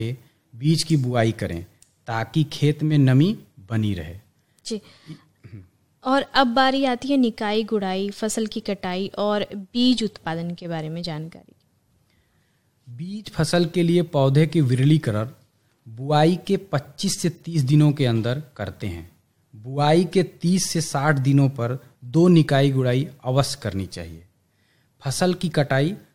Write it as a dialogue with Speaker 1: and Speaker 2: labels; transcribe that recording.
Speaker 1: बीज की बुआई करें ताकि खेत में नमी बनी रहे।
Speaker 2: जी। और अब बारी आती है निकाई गुड़ाई, फसल की कटाई और बीज उत्पादन के बारे में जानकारी।
Speaker 1: बीज फसल के लिए पौधे की विरलीकरण बुआई के 25 से 30 दिनों के अंदर करते हैं। बुआई के 30 से 60 दिनों पर 2 निकाई गुड़ाई अवश्य करनी चाहिए। फसल की कटाई